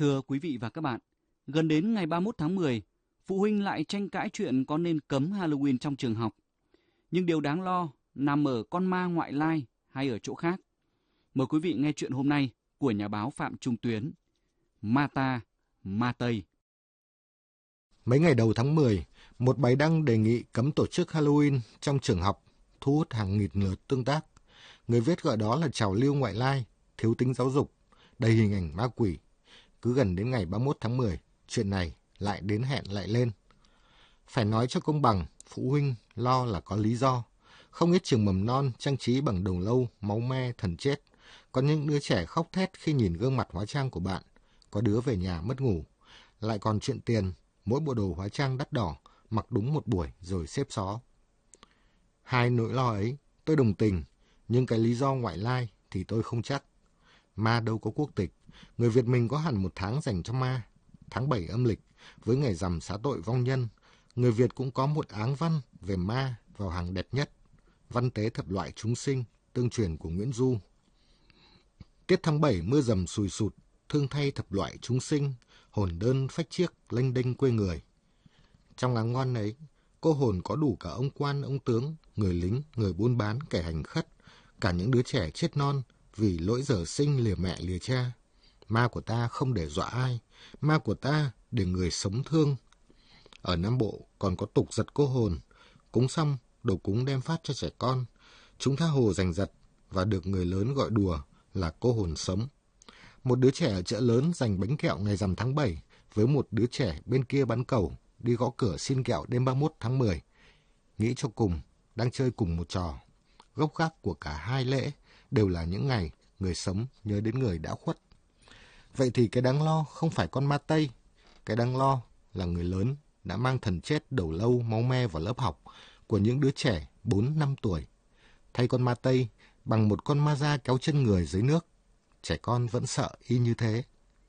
Thưa quý vị và các bạn, gần đến ngày 31 tháng 10, phụ huynh lại tranh cãi chuyện có nên cấm Halloween trong trường học. Nhưng điều đáng lo nằm ở con ma ngoại lai hay ở chỗ khác. Mời quý vị nghe chuyện hôm nay của nhà báo Phạm Trung Tuyến, Ma Ta, Ma Tây. Mấy ngày đầu tháng 10, một bài đăng đề nghị cấm tổ chức Halloween trong trường học thu hút hàng nghìn lượt tương tác. Người viết gọi đó là trào lưu ngoại lai, thiếu tính giáo dục, đầy hình ảnh ma quỷ. Cứ gần đến ngày 31 tháng 10, chuyện này lại đến hẹn lại lên. Phải nói cho công bằng, phụ huynh lo là có lý do. Không ít trường mầm non trang trí bằng đầu lâu, máu me, thần chết. Có những đứa trẻ khóc thét khi nhìn gương mặt hóa trang của bạn. Có đứa về nhà mất ngủ. Lại còn chuyện tiền, mỗi bộ đồ hóa trang đắt đỏ, mặc đúng một buổi rồi xếp xó. Hai nỗi lo ấy, tôi đồng tình, nhưng cái lý do ngoại lai thì tôi không chắc. Ma đâu có quốc tịch, người Việt mình có hẳn một tháng dành cho ma. Tháng 7 âm lịch, với ngày rằm xá tội vong nhân, người Việt cũng có một áng văn về ma vào hàng đẹp nhất. Văn tế thập loại chúng sinh, tương truyền của Nguyễn Du. Tiết tháng 7 mưa rầm sùi sụt, thương thay thập loại chúng sinh, hồn đơn phách chiếc lênh đênh quê người. Trong áng ngon ấy, cô hồn có đủ cả ông quan, ông tướng, người lính, người buôn bán, kẻ hành khất, cả những đứa trẻ chết non vì lỗi dở sinh lìa mẹ lìa cha. Ma của ta không để dọa ai, ma của ta để người sống thương. Ở Nam Bộ còn có tục giật cô hồn, cúng xong đồ cúng đem phát cho trẻ con. Chúng tha hồ giành giật và được người lớn gọi đùa là cô hồn sống. Một đứa trẻ ở chợ lớn giành bánh kẹo ngày rằm tháng 7 với một đứa trẻ bên kia bán cầu đi gõ cửa xin kẹo đêm 31 tháng 10. Nghĩ cho cùng, đang chơi cùng một trò. Gốc gác của cả hai lễ đều là những ngày người sống nhớ đến người đã khuất. Vậy thì cái đáng lo không phải con ma Tây, cái đáng lo là người lớn đã mang thần chết đầu lâu máu me vào lớp học của những đứa trẻ 4-5 tuổi. Thay con ma Tây bằng một con ma da kéo chân người dưới nước, trẻ con vẫn sợ y như thế.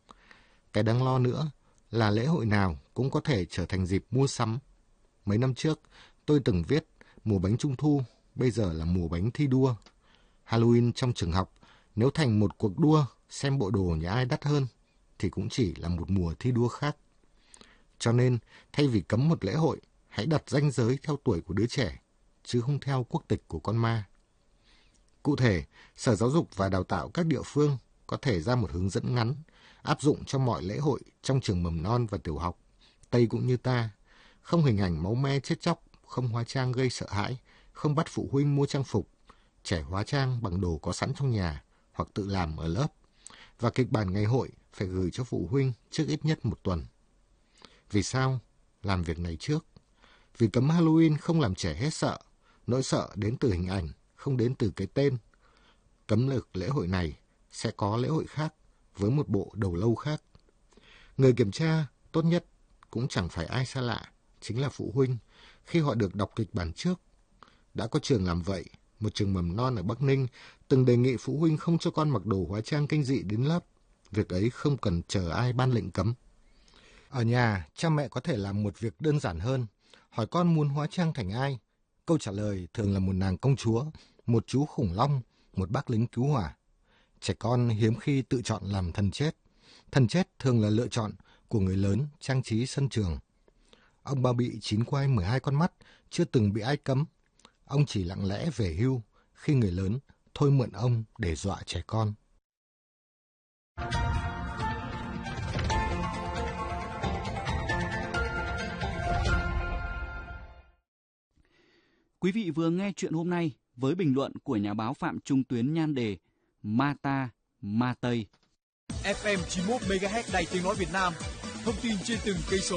Cái đáng lo nữa là lễ hội nào cũng có thể trở thành dịp mua sắm. Mấy năm trước, tôi từng viết mùa bánh trung thu, bây giờ là mùa bánh thi đua. Halloween trong trường học, nếu thành một cuộc đua xem bộ đồ nhà ai đắt hơn, thì cũng chỉ là một mùa thi đua khác. Cho nên, thay vì cấm một lễ hội, hãy đặt ranh giới theo tuổi của đứa trẻ, chứ không theo quốc tịch của con ma. Cụ thể, Sở Giáo dục và Đào tạo các địa phương có thể ra một hướng dẫn ngắn, áp dụng cho mọi lễ hội trong trường mầm non và tiểu học, Tây cũng như ta, không hình ảnh máu me chết chóc, không hóa trang gây sợ hãi, không bắt phụ huynh mua trang phục, trẻ hóa trang bằng đồ có sẵn trong nhà hoặc tự làm ở lớp, và kịch bản ngày hội phải gửi cho phụ huynh trước ít nhất một tuần. Vì sao làm việc này trước? Vì cấm Halloween không làm trẻ hết sợ, nỗi sợ đến từ hình ảnh, không đến từ cái tên. Cấm được lễ hội này sẽ có lễ hội khác với một bộ đầu lâu khác. Người kiểm tra tốt nhất cũng chẳng phải ai xa lạ, chính là phụ huynh khi họ được đọc kịch bản trước. Đã có trường làm vậy, một trường mầm non ở Bắc Ninh từng đề nghị phụ huynh không cho con mặc đồ hóa trang kinh dị đến lớp. Việc ấy không cần chờ ai ban lệnh cấm. Ở nhà, cha mẹ có thể làm một việc đơn giản hơn, hỏi con muốn hóa trang thành ai. Câu trả lời thường là một nàng công chúa, một chú khủng long, một bác lính cứu hỏa. Trẻ con hiếm khi tự chọn làm thần chết. Thần chết thường là lựa chọn của người lớn trang trí sân trường. Ông Ba Bị 9 quai 12 con mắt chưa từng bị ai cấm. Ông chỉ lặng lẽ về hưu khi người lớn thôi mượn ông để dọa trẻ con. Quý vị vừa nghe chuyện hôm nay với bình luận của nhà báo Phạm Trung Tuyến nhan đề Ma Ta, Ma Tây. FM 91 MHz Đài Tiếng nói Việt Nam. Thông tin trên từng cây số.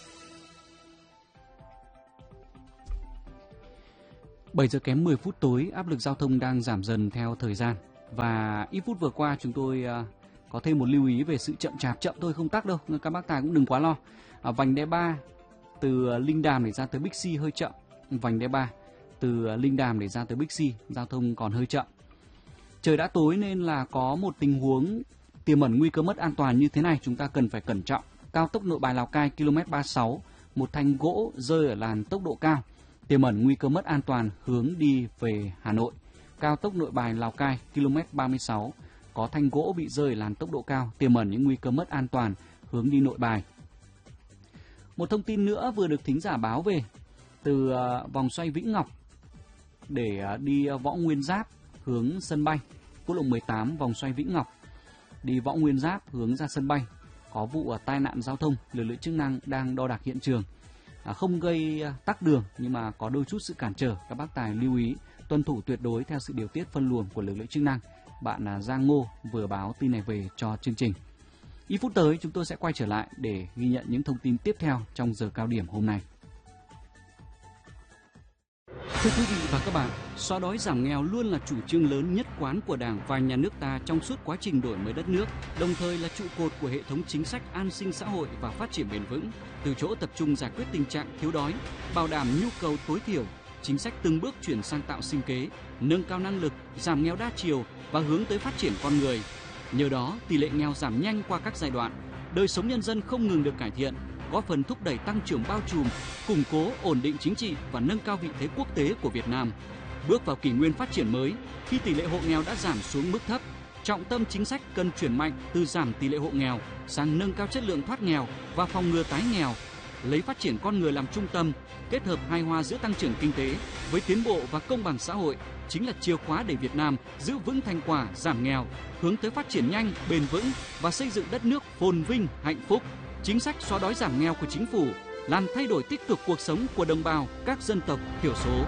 7 giờ kém 10 phút tối, áp lực giao thông đang giảm dần theo thời gian. Và ít phút vừa qua chúng tôi có thêm một lưu ý về sự chậm thôi, không tắc đâu, các bác tài cũng đừng quá lo. Vành đai 3 từ Linh Đàm để ra tới Bixi hơi chậm. Vành đai 3 từ Linh Đàm để ra tới Bixi, giao thông còn hơi chậm. Trời đã tối nên là có một tình huống tiềm ẩn nguy cơ mất an toàn như thế này, chúng ta cần phải cẩn trọng. Cao tốc Nội Bài Lào Cai km 36, một thanh gỗ rơi ở làn tốc độ cao, tiềm ẩn nguy cơ mất an toàn hướng đi về Hà Nội. Cao tốc Nội Bài Lào Cai km 36, có thanh gỗ bị rơi làn tốc độ cao, tiềm ẩn những nguy cơ mất an toàn hướng đi Nội Bài. Một thông tin nữa vừa được thính giả báo về từ vòng xoay Vĩnh Ngọc để đi Võ Nguyên Giáp hướng sân bay, quốc lộ 18 vòng xoay Vĩnh Ngọc đi Võ Nguyên Giáp hướng ra sân bay. Có vụ tai nạn giao thông, lực lượng chức năng đang đo đạc hiện trường. Không gây tắc đường nhưng mà có đôi chút sự cản trở. Các bác tài lưu ý tuân thủ tuyệt đối theo sự điều tiết phân luồng của lực lượng chức năng. Bạn Giang Ngô vừa báo tin này về cho chương trình. Ít phút tới chúng tôi sẽ quay trở lại để ghi nhận những thông tin tiếp theo trong giờ cao điểm hôm nay. Thưa quý vị và các bạn, xóa đói giảm nghèo luôn là chủ trương lớn nhất quán của Đảng và Nhà nước ta trong suốt quá trình đổi mới đất nước, đồng thời là trụ cột của hệ thống chính sách an sinh xã hội và phát triển bền vững. Từ chỗ tập trung giải quyết tình trạng thiếu đói, bảo đảm nhu cầu tối thiểu, chính sách từng bước chuyển sang tạo sinh kế, nâng cao năng lực, giảm nghèo đa chiều và hướng tới phát triển con người. Nhờ đó, tỷ lệ nghèo giảm nhanh qua các giai đoạn, đời sống nhân dân không ngừng được cải thiện, góp phần thúc đẩy tăng trưởng bao trùm, củng cố ổn định chính trị và nâng cao vị thế quốc tế của Việt Nam. Bước vào kỷ nguyên phát triển mới, khi tỷ lệ hộ nghèo đã giảm xuống mức thấp, trọng tâm chính sách cần chuyển mạnh từ giảm tỷ lệ hộ nghèo sang nâng cao chất lượng thoát nghèo và phòng ngừa tái nghèo, lấy phát triển con người làm trung tâm, kết hợp hài hòa giữa tăng trưởng kinh tế với tiến bộ và công bằng xã hội chính là chìa khóa để Việt Nam giữ vững thành quả giảm nghèo, hướng tới phát triển nhanh, bền vững và xây dựng đất nước phồn vinh, hạnh phúc. Chính sách xóa đói giảm nghèo của chính phủ làm thay đổi tích cực cuộc sống của đồng bào các dân tộc thiểu số.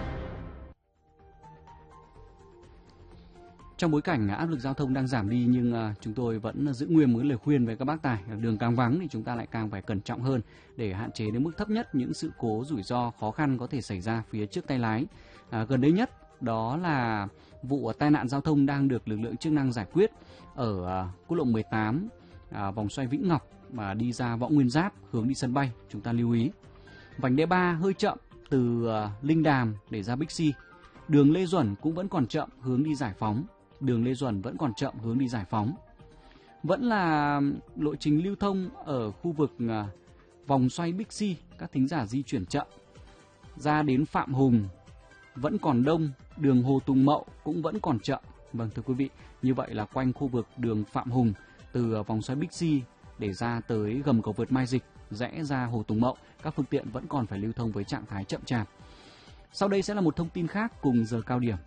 Trong bối cảnh áp lực giao thông đang giảm đi nhưng chúng tôi vẫn giữ nguyên một lời khuyên với các bác tài. Đường càng vắng thì chúng ta lại càng phải cẩn trọng hơn để hạn chế đến mức thấp nhất những sự cố rủi ro khó khăn có thể xảy ra phía trước tay lái. Gần đây nhất đó là vụ tai nạn giao thông đang được lực lượng chức năng giải quyết ở quốc lộ 18 vòng xoay Vĩnh Ngọc mà đi ra Võ Nguyên Giáp hướng đi sân bay. Chúng ta lưu ý vành đai 3 hơi chậm từ Linh Đàm để ra Bixi. Đường Lê Duẩn cũng vẫn còn chậm hướng đi Giải Phóng. Đường Lê Duẩn vẫn còn chậm hướng đi Giải Phóng. Vẫn là lộ trình lưu thông ở khu vực vòng xoay Bixi, các thính giả di chuyển chậm. Ra đến Phạm Hùng vẫn còn đông, đường Hồ Tùng Mậu cũng vẫn còn chậm. Vâng thưa quý vị, như vậy là quanh khu vực đường Phạm Hùng từ vòng xoay Bixi để ra tới gầm cầu vượt Mai Dịch, rẽ ra Hồ Tùng Mậu, các phương tiện vẫn còn phải lưu thông với trạng thái chậm chạp. Sau đây sẽ là một thông tin khác cùng giờ cao điểm.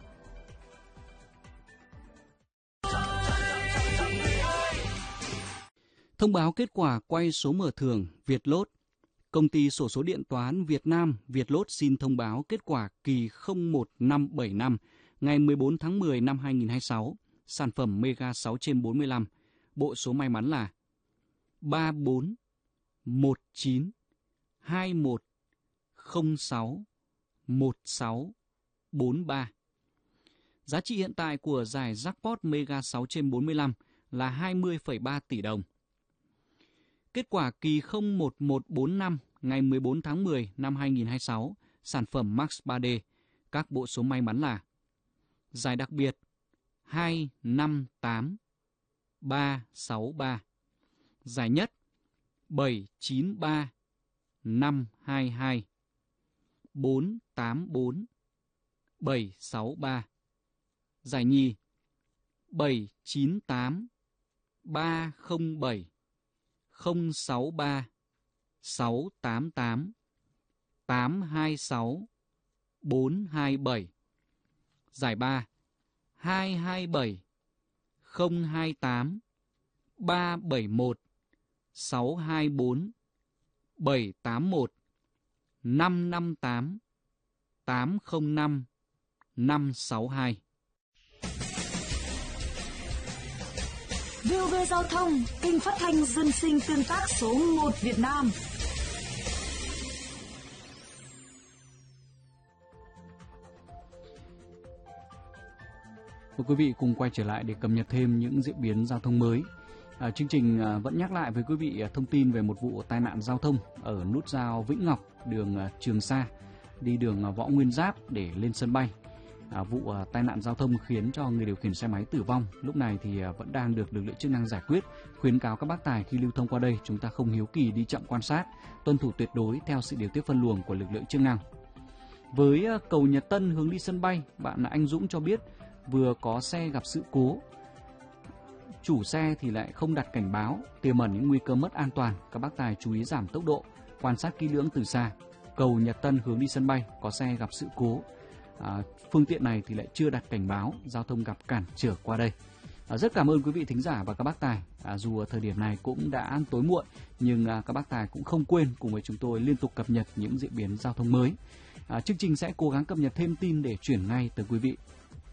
Thông báo kết quả quay số mở thưởng Vietlott. Công ty xổ số điện toán Việt Nam Vietlott xin thông báo kết quả kỳ 01575 ngày 14 tháng 10 năm 2026, sản phẩm Mega 6/45. Bộ số may mắn là 34 19 21 06 16 43. Giá trị hiện tại của giải Jackpot Mega 6/45 là 20,3 tỷ đồng. Kết quả kỳ 01145 ngày 14 tháng 10 năm 2026, sản phẩm Max 3D. Các bộ số may mắn là giải đặc biệt 258 363, giải nhất 793 522, 484 763, giải nhì 798 307 063 688 826 427, giải ba 227 028 371 624 781 558 805 562. VOV Giao thông, kênh phát thanh dân sinh tương tác số 1 Việt Nam. Mời quý vị cùng quay trở lại để cập nhật thêm những diễn biến giao thông mới. Chương trình vẫn nhắc lại với quý vị thông tin về một vụ tai nạn giao thông ở nút giao Vĩnh Ngọc, đường Trường Sa, đi đường Võ Nguyên Giáp để lên sân bay. Vụ tai nạn giao thông khiến cho người điều khiển xe máy tử vong. Lúc này thì vẫn đang được lực lượng chức năng giải quyết. Khuyến cáo các bác tài khi lưu thông qua đây, chúng ta không hiếu kỳ đi chậm quan sát, tuân thủ tuyệt đối theo sự điều tiết phân luồng của lực lượng chức năng. Với cầu Nhật Tân hướng đi sân bay, bạn Anh Dũng cho biết vừa có xe gặp sự cố. chủ xe thì lại không đặt cảnh báo, tiềm ẩn những nguy cơ mất an toàn. Các bác tài chú ý giảm tốc độ, quan sát kỹ lưỡng từ xa. Cầu Nhật Tân hướng đi sân bay có xe gặp sự cố, phương tiện này thì lại chưa đặt cảnh báo, giao thông gặp cản trở qua đây. Rất cảm ơn quý vị thính giả và các bác tài. Dù ở thời điểm này cũng đã tối muộn, nhưng các bác tài cũng không quên cùng với chúng tôi liên tục cập nhật những diễn biến giao thông mới. Chương trình sẽ cố gắng cập nhật thêm tin để chuyển ngay tới quý vị.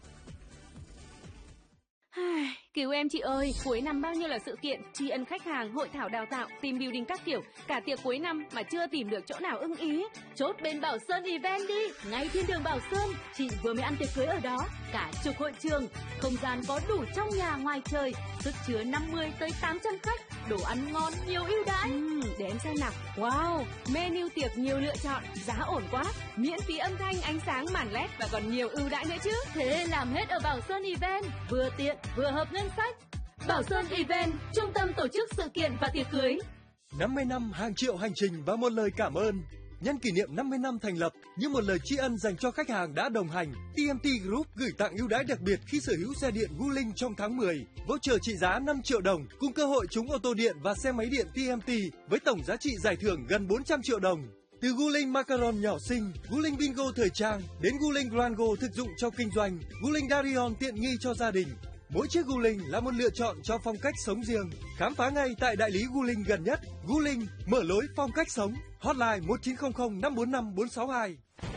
Cứu em chị ơi, cuối năm bao nhiêu là sự kiện, tri ân khách hàng, hội thảo đào tạo, team building các kiểu, cả tiệc cuối năm mà chưa tìm được chỗ nào ưng ý. Chốt bên Bảo Sơn Event đi, ngay thiên đường Bảo Sơn, chị vừa mới ăn tiệc cưới ở đó, cả chục hội trường, không gian có đủ trong nhà ngoài trời, sức chứa 50 tới 800 khách, đồ ăn ngon, nhiều ưu đãi. Để em xem nào. Wow, menu tiệc nhiều lựa chọn, giá ổn quá, miễn phí âm thanh, ánh sáng, màn LED và còn nhiều ưu đãi nữa chứ. Thế làm hết ở Bảo Sơn Event, vừa tiện vừa hợp ngân sách. Bảo Sơn Event, trung tâm tổ chức sự kiện và tiệc cưới. 50 năm hàng triệu hành trình và một lời cảm ơn. Nhân kỷ niệm 50 năm thành lập, như một lời tri ân dành cho khách hàng đã đồng hành, TMT Group gửi tặng ưu đãi đặc biệt khi sở hữu xe điện Wuling trong tháng 10. Voucher trị giá 5 triệu đồng, cùng cơ hội trúng ô tô điện và xe máy điện TMT với tổng giá trị giải thưởng gần 400 triệu đồng. Từ Wuling Macaron nhỏ xinh, Wuling Bingo thời trang, đến Wuling Grango thực dụng cho kinh doanh, Wuling Darion tiện nghi cho gia đình. Mỗi chiếc Wuling là một lựa chọn cho phong cách sống riêng. Khám phá ngay tại đại lý Wuling gần nhất. Wuling, mở lối phong cách sống. Hotline 1900 545 462.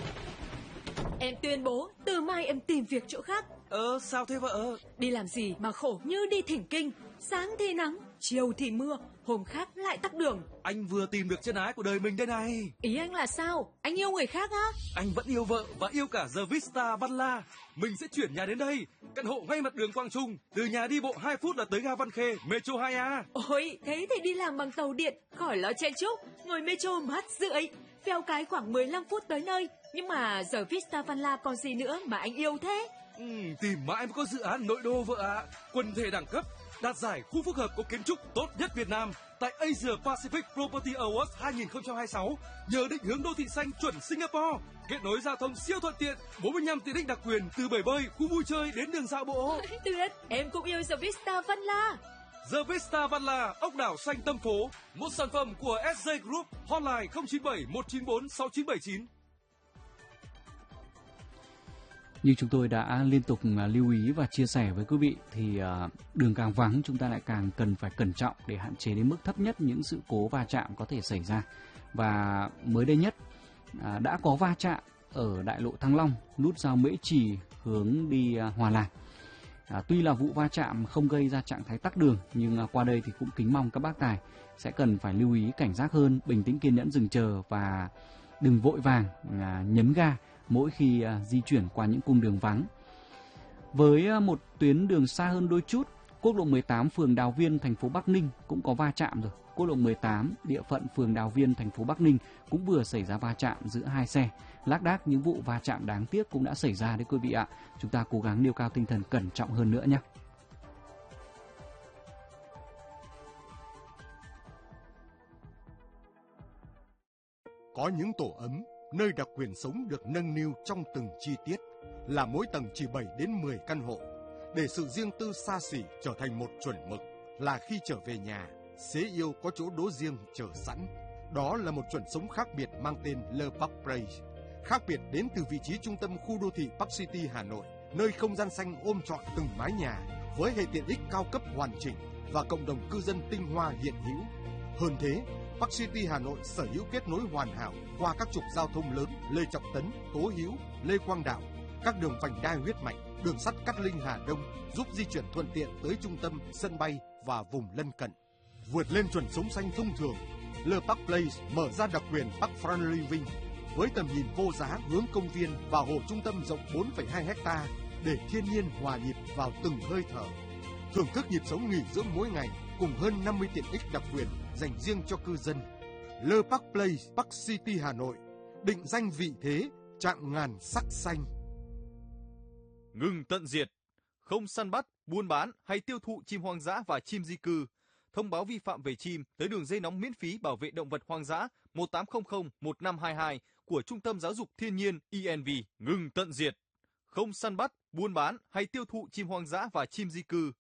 Em tuyên bố, từ mai em tìm việc chỗ khác. Sao thế vợ? Đi làm gì mà khổ như đi thỉnh kinh. Sáng thì nắng, chiều thì mưa, hôm khác lại tắc đường. Anh vừa tìm được chân ái của đời mình đây này. Ý anh là sao? Anh yêu người khác á? Anh vẫn yêu vợ và yêu cả The Vista Văn La. Mình sẽ chuyển nhà đến đây. Căn hộ ngay mặt đường Quang Trung. Từ nhà đi bộ 2 phút là tới ga Văn Khê, Metro 2A. Ôi, thế thì đi làm bằng tàu điện, khỏi lo chen chúc. Ngồi Metro mát rượi. Phèo cái khoảng 15 phút tới nơi. Nhưng mà giờ Vista Văn La còn gì nữa mà anh yêu thế? Tìm mãi mới có dự án nội đô vợ ạ. Quần thể đẳng cấp, đạt giải khu phức hợp có kiến trúc tốt nhất Việt Nam tại Asia Pacific Property Awards 2026 nhờ định hướng đô thị xanh chuẩn Singapore, kết nối giao thông siêu thuận tiện, 45 tiện ích đặc quyền từ bể bơi, khu vui chơi đến đường dạo bộ. Tuyệt, em cũng yêu The Vista Văn La. The Vista Văn La, ốc đảo xanh tâm phố, một sản phẩm của SJ Group. Hotline 097 194 6979. Như chúng tôi đã liên tục lưu ý và chia sẻ với quý vị thì đường càng vắng chúng ta lại càng cần phải cẩn trọng để hạn chế đến mức thấp nhất những sự cố va chạm có thể xảy ra. Và mới đây nhất đã có va chạm ở đại lộ Thăng Long, nút giao Mễ Trì hướng đi Hòa Lạc. Tuy là vụ va chạm không gây ra trạng thái tắc đường, nhưng qua đây thì cũng kính mong các bác tài sẽ cần phải lưu ý cảnh giác hơn, bình tĩnh kiên nhẫn dừng chờ và đừng vội vàng nhấn ga mỗi khi di chuyển qua những cung đường vắng. Với một tuyến đường xa hơn đôi chút, quốc lộ 18 phường Đào Viên, thành phố Bắc Ninh cũng có va chạm rồi. Quốc lộ 18 địa phận phường Đào Viên, thành phố Bắc Ninh cũng vừa xảy ra va chạm giữa hai xe. Lác đác những vụ va chạm đáng tiếc cũng đã xảy ra đấy quý vị ạ. Chúng ta cố gắng nêu cao tinh thần cẩn trọng hơn nữa nhé. Có những tổ ấm, nơi đặc quyền sống được nâng niu trong từng chi tiết, là mỗi tầng chỉ 7 đến 10 căn hộ, để sự riêng tư xa xỉ trở thành một chuẩn mực, là khi trở về nhà, xế yêu có chỗ đỗ riêng chờ sẵn. Đó là một chuẩn sống khác biệt mang tên Le Parc Place. Khác biệt đến từ vị trí trung tâm khu đô thị Park City Hà Nội, nơi không gian xanh ôm trọn từng mái nhà, với hệ tiện ích cao cấp hoàn chỉnh và cộng đồng cư dân tinh hoa hiện hữu. Hơn thế, Park City Hà Nội sở hữu kết nối hoàn hảo qua các trục giao thông lớn Lê Trọng Tấn, Tố Hữu, Lê Quang Đạo, các đường vành đai huyết mạch, đường sắt Cát Linh Hà Đông giúp di chuyển thuận tiện tới trung tâm, sân bay và vùng lân cận. Vượt lên chuẩn sống xanh thông thường, Le Parc Place mở ra đặc quyền Park Front Living với tầm nhìn vô giá hướng công viên và hồ trung tâm rộng 4,2 ha để thiên nhiên hòa nhịp vào từng hơi thở. Thưởng thức nhịp sống nghỉ dưỡng mỗi ngày cùng hơn 50 tiện ích đặc quyền dành riêng cho cư dân. Le Parc Place, Park City Hà Nội, định danh vị thế, chạm ngàn sắc xanh. Ngừng tận diệt, không săn bắt, buôn bán hay tiêu thụ chim hoang dã và chim di cư. Thông báo vi phạm về chim tới đường dây nóng miễn phí bảo vệ động vật hoang dã 1800 1522 của Trung tâm Giáo dục Thiên nhiên ENV. Ngừng tận diệt, không săn bắt, buôn bán hay tiêu thụ chim hoang dã và chim di cư.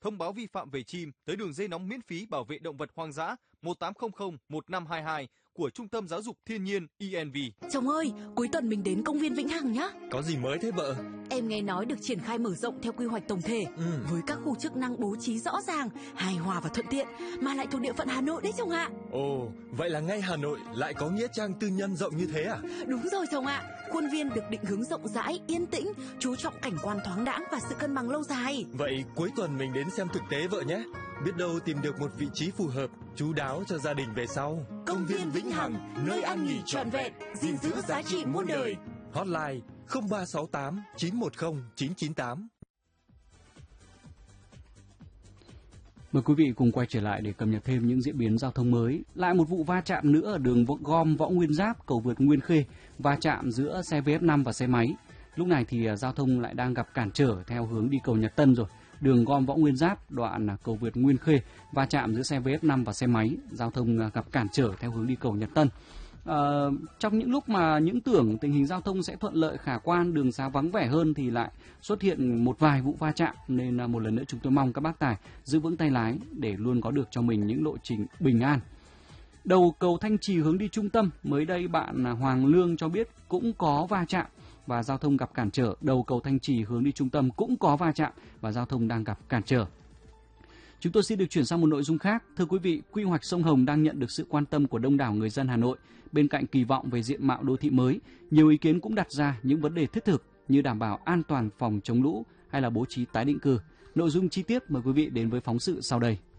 thông báo vi phạm về chim tới đường dây nóng miễn phí bảo vệ động vật hoang dã 1800 1522 của Trung tâm Giáo dục Thiên nhiên ENV. Chồng ơi, cuối tuần mình đến công viên Vĩnh Hằng nhá. Có gì mới thế vợ? Em nghe nói được triển khai mở rộng theo quy hoạch tổng thể, với các khu chức năng bố trí rõ ràng, hài hòa và thuận tiện, mà lại thuộc địa phận Hà Nội đấy chồng ạ. Ồ, vậy là ngay Hà Nội lại có nghĩa trang tư nhân rộng như thế à? Đúng rồi chồng ạ. Khuôn viên được định hướng rộng rãi, yên tĩnh, chú trọng cảnh quan thoáng đãng và sự cân bằng lâu dài. Vậy cuối tuần mình đến xem thực tế vợ nhé. Biết đâu tìm được một vị trí phù hợp, chu đáo cho gia đình về sau. Công viên Vĩnh Hằng, nơi ăn nghỉ trọn vẹn, gìn giữ giá trị muôn đời. Hotline 0368 910 998. Mời quý vị cùng quay trở lại để cập nhật thêm những diễn biến giao thông mới. Lại một vụ va chạm nữa ở đường gom Võ Nguyên Giáp, cầu vượt Nguyên Khê, va chạm giữa xe VF5 và xe máy. Lúc này thì giao thông lại đang gặp cản trở theo hướng đi cầu Nhật Tân rồi. Đường gom Võ Nguyên Giáp, đoạn cầu vượt Nguyên Khê, va chạm giữa xe VF5 và xe máy, giao thông gặp cản trở theo hướng đi cầu Nhật Tân. Trong những lúc mà những tưởng tình hình giao thông sẽ thuận lợi khả quan, đường xá vắng vẻ hơn thì lại xuất hiện một vài vụ va chạm, nên một lần nữa chúng tôi mong các bác tài giữ vững tay lái để luôn có được cho mình những lộ trình bình an. Đầu cầu Thanh Trì hướng đi trung tâm, mới đây bạn Hoàng Lương cho biết cũng có va chạm và giao thông gặp cản trở. Đầu cầu Thanh Trì hướng đi trung tâm cũng có va chạm và giao thông đang gặp cản trở. Chúng tôi xin được chuyển sang một nội dung khác. Thưa quý vị, quy hoạch sông Hồng đang nhận được sự quan tâm của đông đảo người dân Hà Nội. Bên cạnh kỳ vọng về diện mạo đô thị mới, nhiều ý kiến cũng đặt ra những vấn đề thiết thực như đảm bảo an toàn phòng chống lũ hay là bố trí tái định cư. Nội dung chi tiết mời quý vị đến với phóng sự sau đây.